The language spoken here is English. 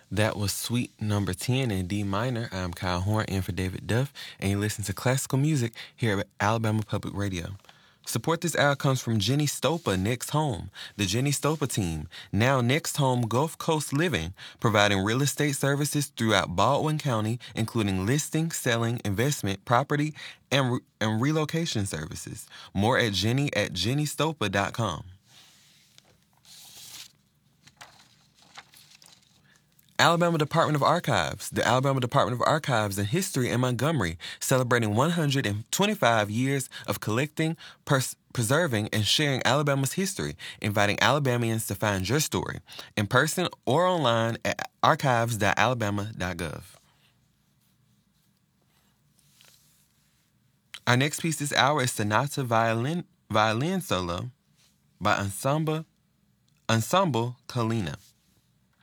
That was Suite Number 10 in D minor. I'm Kyle Horn in for David Duff, and you listen to classical music here at Alabama Public Radio. Support this hour comes from Jenny Stopa Next Home, the Jenny Stopa team, now Next Home Gulf Coast Living, providing real estate services throughout Baldwin County, including listing, selling, investment, property, and relocation services. More at jennystopa.com. Alabama Department of Archives. The Alabama Department of Archives and History in Montgomery, celebrating 125 years of collecting, preserving, and sharing Alabama's history, inviting Alabamians to find your story, in person or online at archives.alabama.gov. Our next piece this hour is Sonata Violin Solo by Ensemble Kalina.